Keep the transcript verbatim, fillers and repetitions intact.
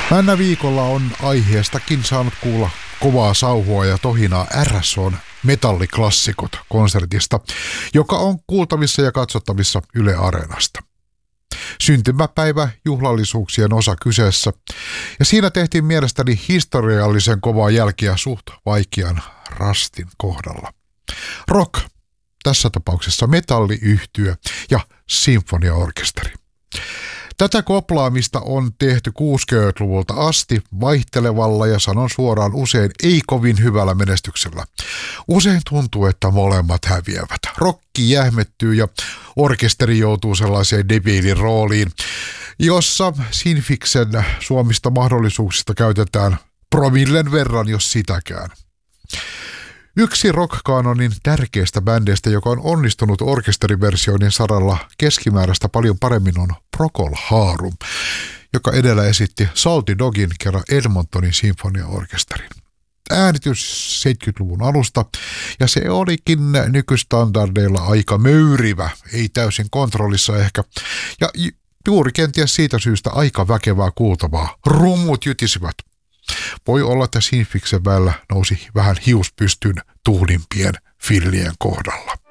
Männä viikolla on aiheestakin saanut kuulla kovaa sauhua ja tohinaa R S O:n metalliklassikot konsertista, joka on kuultavissa ja katsottavissa Yle Areenasta. Syntymäpäivä juhlallisuuksien osa kyseessä, ja siinä tehtiin mielestäni historiallisen kovaa jälkiä suht vaikean rastin kohdalla. Rock, tässä tapauksessa metalliyhtye ja sinfoniaorkesteri. Tätä koplaamista on tehty kuusikymmentäluvulta asti vaihtelevalla ja sanon suoraan usein ei kovin hyvällä menestyksellä. Usein tuntuu, että molemmat häviävät. Rokki jähmettyy ja orkesteri joutuu sellaiseen debiilin rooliin, jossa Sinfiksen suomista mahdollisuuksista käytetään promillen verran, jos sitäkään. Yksi rock-kanonin tärkeistä bändeistä, joka on onnistunut orkesteriversioinnin saralla keskimääräistä paljon paremmin, on Procol Harum, joka edellä esitti Salty Dogin kerran Edmontonin sinfoniaorkesterin. Äänitys seitsemänkymmentäluvun alusta, ja se olikin nykystandardeilla aika möyrivä, ei täysin kontrollissa ehkä, ja juuri kenties siitä syystä aika väkevää kuultavaa. Rummut jytisivät. Voi olla, että Sinfiksen väellä nousi vähän hiuspystyn tuhdimpien fillien kohdalla.